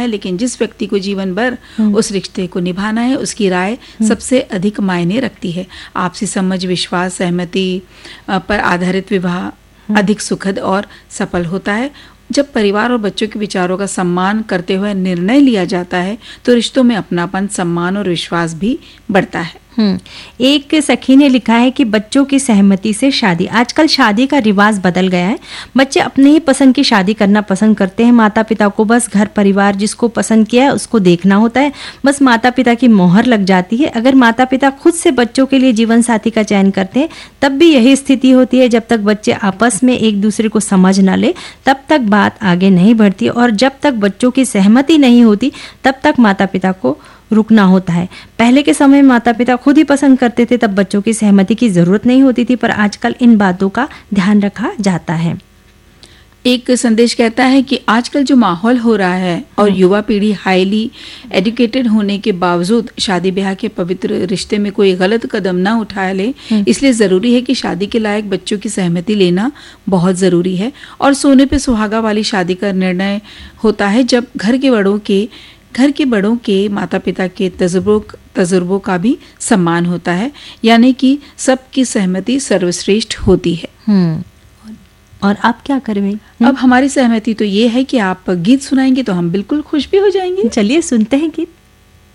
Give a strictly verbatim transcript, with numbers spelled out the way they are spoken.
है, लेकिन जिस व्यक्ति को जीवन भर उस रिश्ते को निभाना है उसकी राय सबसे अधिक मायने रखती है। आपसी समझ, विश्वास, सहमति पर आधारित विवाह अधिक सुखद और सफल होता है। जब परिवार और बच्चों के विचारों का सम्मान करते हुए निर्णय लिया जाता है तो रिश्तों में अपनापन, सम्मान और विश्वास भी बढ़ता है। हम्म एक सखी ने लिखा है कि बच्चों की सहमति से शादी। आजकल शादी का रिवाज बदल गया है। बच्चे अपने ही पसंद की शादी करना पसंद करते हैं। माता पिता को बस घर परिवार जिसको पसंद किया है उसको देखना होता है, बस माता पिता की मोहर लग जाती है। अगर माता पिता खुद से बच्चों के लिए जीवन साथी का चयन करते हैं तब भी यही स्थिति होती है। जब तक बच्चे आपस में एक दूसरे को समझ ना ले तब तक बात आगे नहीं बढ़ती, और जब तक बच्चों की सहमति नहीं होती तब तक माता पिता को रुकना होता है। पहले के समय में माता पिता खुद ही पसंद करते थे, तब बच्चों की सहमति की जरूरत नहीं होती थी, पर आजकल इन बातों का ध्यान रखा जाता है। एक संदेश कहता है कि आजकल जो माहौल हो रहा है और युवा पीढ़ी हाईली एजुकेटेड होने के बावजूद शादी ब्याह के पवित्र रिश्ते में कोई गलत कदम ना उठा ले, इसलिए जरूरी है कि शादी के लायक बच्चों की सहमति लेना बहुत जरूरी है। और सोने पे सुहागा वाली शादी का निर्णय होता है जब घर के बड़ों के घर के बड़ों के माता पिता के तजुर्बों तजुर्बों का भी सम्मान होता है, यानी कि सबकी सहमति सर्वश्रेष्ठ होती है। हम्म और आप क्या करें? अब हमारी सहमति तो ये है कि आप गीत सुनाएंगे तो हम बिल्कुल खुश भी हो जाएंगे। चलिए सुनते हैं गीत।